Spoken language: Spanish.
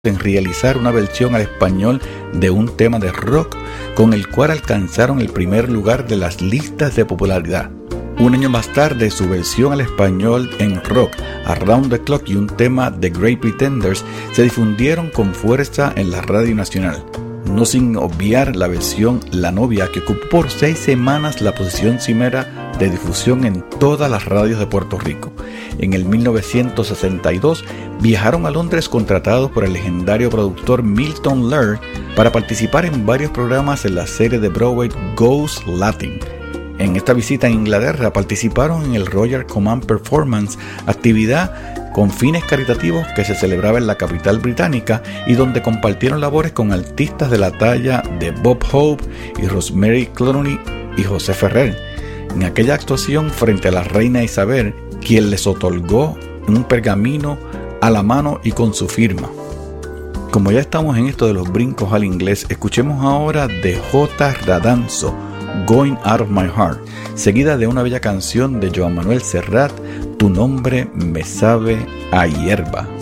en realizar una versión al español de un tema de rock con el cual alcanzaron el primer lugar de las listas de popularidad. Un año más tarde, su versión al español en rock, Around the Clock, y un tema de Great Pretenders se difundieron con fuerza en la radio nacional. No sin obviar la versión La Novia, que ocupó por 6 semanas la posición cimera de difusión en todas las radios de Puerto Rico. En el 1962 viajaron a Londres contratados por el legendario productor Milton Laird para participar en varios programas en la serie de Broadway Goes Latin. En esta visita a Inglaterra participaron en el Royal Command Performance, actividad con fines caritativos que se celebraba en la capital británica y donde compartieron labores con artistas de la talla de Bob Hope y Rosemary Clooney y José Ferrer. En aquella actuación frente a la reina Isabel, quien les otorgó un pergamino a la mano y con su firma. Como ya estamos en esto de los brincos al inglés, escuchemos ahora de J. Radanzo, Going Out of My Heart, seguida de una bella canción de Joan Manuel Serrat, Tu nombre me sabe a hierba.